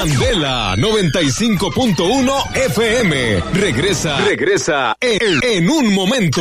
Candela 95.1 FM. Regresa en un momento.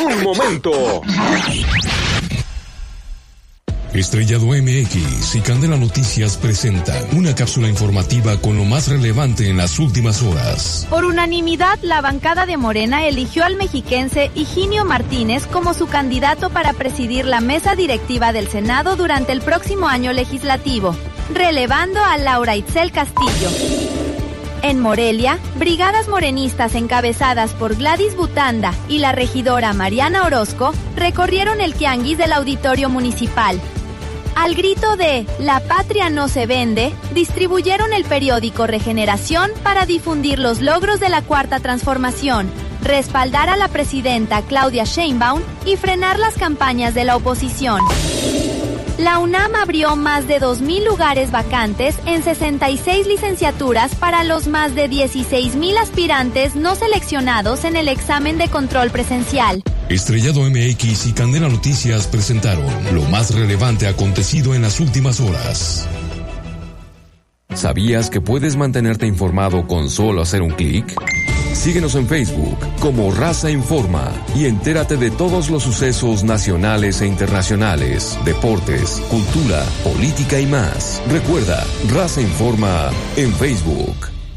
Estrellado MX y Candela Noticias presentan una cápsula informativa con lo más relevante en las últimas horas. Por unanimidad, la bancada de Morena eligió al mexiquense Higinio Martínez como su candidato para presidir la mesa directiva del Senado durante el próximo año legislativo, relevando a Laura Itzel Castillo. En Morelia, brigadas morenistas encabezadas por Gladys Butanda y la regidora Mariana Orozco recorrieron el tianguis del auditorio municipal. Al grito de "La patria no se vende", distribuyeron el periódico Regeneración para difundir los logros de la Cuarta Transformación, respaldar a la presidenta Claudia Sheinbaum y frenar las campañas de la oposición. La UNAM abrió más de 2,000 lugares vacantes en 66 licenciaturas para los más de 16,000 aspirantes no seleccionados en el examen de control presencial. Estrellado MX y Candela Noticias presentaron lo más relevante acontecido en las últimas horas. ¿Sabías que puedes mantenerte informado con solo hacer un clic? Síguenos en Facebook como Raza Informa y entérate de todos los sucesos nacionales e internacionales, deportes, cultura, política y más. Recuerda, Raza Informa en Facebook.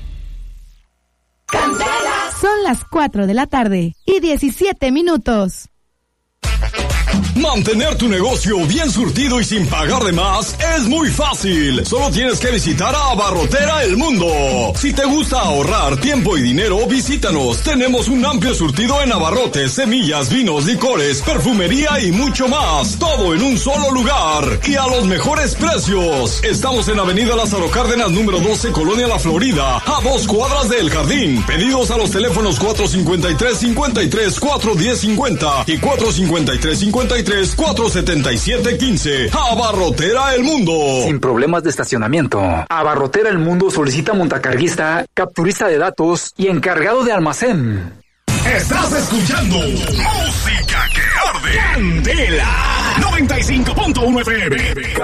Son las 4 de la tarde y 17 minutos. Mantener tu negocio bien surtido y sin pagar de más es muy fácil. Solo tienes que visitar a Abarrotera El Mundo. Si te gusta ahorrar tiempo y dinero, visítanos. Tenemos un amplio surtido en abarrotes, semillas, vinos, licores, perfumería y mucho más. Todo en un solo lugar y a los mejores precios. Estamos en Avenida Lázaro Cárdenas, número 12, Colonia La Florida, a 2 cuadras del Jardín. Pedidos a los teléfonos 453-53-410-50 y 453-53-477-15. Abarrotera El Mundo. Sin problemas de estacionamiento. Abarrotera El Mundo solicita montacarguista, capturista de datos y encargado de almacén. Estás escuchando Música que Arde. Candela 95.1 FM.